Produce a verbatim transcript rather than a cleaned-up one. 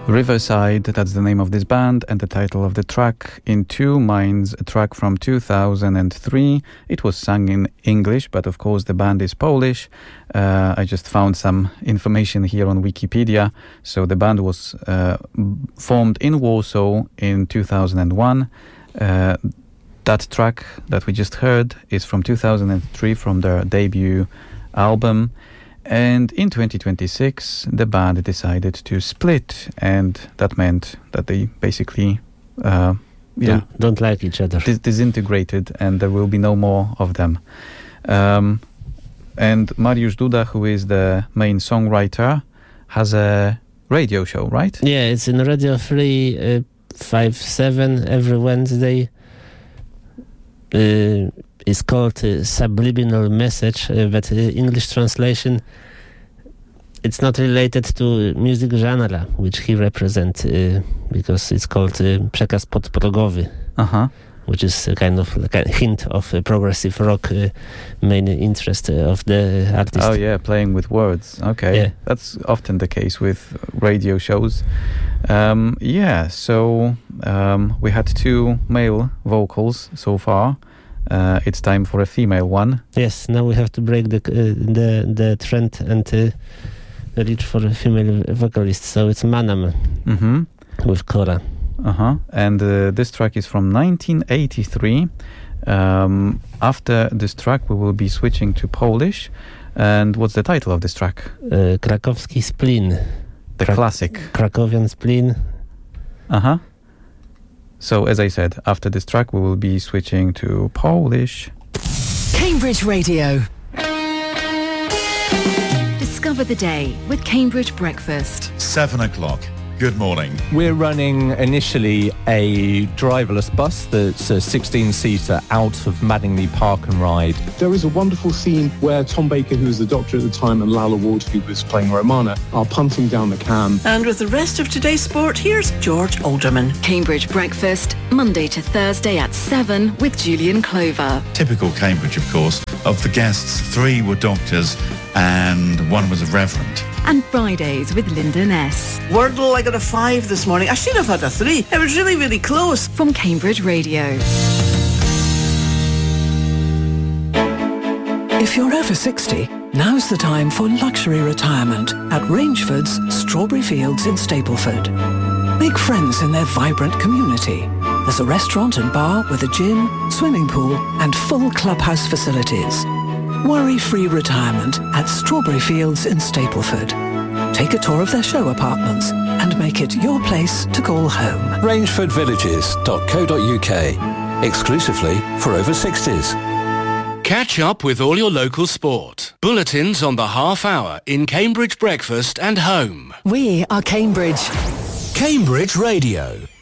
Riverside, that's the name of this band, and the title of the track, In Two Minds, a track from two thousand three. It was sung in English, but of course the band is Polish. Uh, I just found some information here on Wikipedia. So the band was uh, formed in Warsaw in two thousand one. Uh, that track that we just heard is from two thousand three, from their debut album. And in twenty twenty-six, the band decided to split, and that meant that they basically, uh, yeah, don't, don't like each other. Dis- disintegrated, and there will be no more of them. Um, and Mariusz Duda, who is the main songwriter, has a radio show, right? Yeah, it's in Radio Free uh, five seven every Wednesday. Uh, It's called uh, Subliminal Message, uh, but uh, English translation, it's not related to music genre, which he represents, uh, because it's called uh, Przekaz podprogowy, uh-huh. which is a kind of like a hint of uh, progressive rock, uh, main interest uh, of the artist. Oh yeah, playing with words. Okay, yeah. That's often the case with radio shows. Um, yeah, so um, we had two male vocals so far. Uh, it's time for a female one. Yes, now we have to break the uh, the the trend and uh, reach for a female vocalist. So it's Manam mm-hmm. with Cora. Uh-huh. And uh, this track is from nineteen eighty-three. Um, after this track, we will be switching to Polish. And what's the title of this track? Uh, Krakowski Splin. The Kra- classic. Krakowian Splin. Uh-huh. So, as I said, after this track, we will be switching to Polish. Cambridge Radio. Discover the day with Cambridge Breakfast. Seven o'clock. Good morning. We're running initially a driverless bus that's a sixteen-seater out of Madingley Park and Ride. There is a wonderful scene where Tom Baker, who was the doctor at the time, and Lalla Ward, who was playing Romana, are punting down the can. And with the rest of today's sport, here's George Alderman. Cambridge Breakfast, Monday to Thursday at seven with Julian Clover. Typical Cambridge, of course. Of the guests, three were doctors and one was a reverend. And Fridays with Lyndon S. Wordle, I got a five this morning. I should have had a three. It was really, really close. From Cambridge Radio. If you're over sixty, now's the time for luxury retirement at Rangeford's Strawberry Fields in Stapleford. Make friends in their vibrant community. There's a restaurant and bar with a gym, swimming pool and full clubhouse facilities. Worry-free retirement at Strawberry Fields in Stapleford. Take a tour of their show apartments and make it your place to call home. rangeford villages dot co dot uk. Exclusively for over sixties. Catch up with all your local sport. Bulletins on the half hour in Cambridge Breakfast and Home. We are Cambridge. Cambridge Radio.